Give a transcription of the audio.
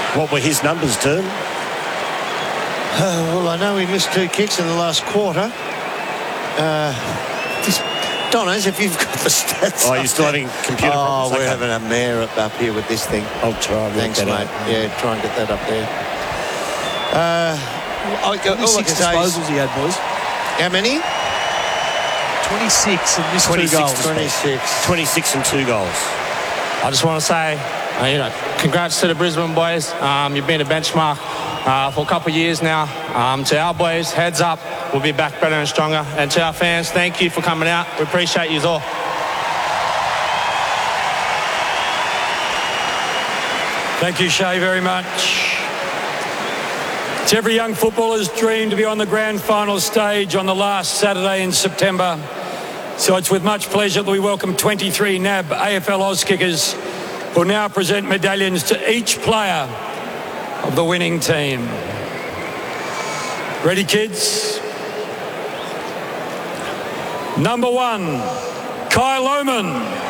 What were his numbers, Turn? Well, I know he missed 2 kicks in the last quarter. Donners, if you've got the stats. Oh, you're still having computer problems? We're having a mare up here with this thing. I'll try. Thanks, mate. Yeah, try and get that up there. All I can say is, disposals he had, boys. how many? 26 and missed 2 goals. 26 and 2 goals. I just want to say, congrats to the Brisbane boys. You've been a benchmark for a couple of years now. To our boys, heads up. We'll be back better and stronger. And to our fans, thank you for coming out. We appreciate you all. Thank you, Shay, very much. It's every young footballer's dream to be on the grand final stage on the last Saturday in September. So it's with much pleasure that we welcome 23 NAB AFL Auskickers who will now present medallions to each player of the winning team. Ready, kids? Number 1, Kyle Lohman.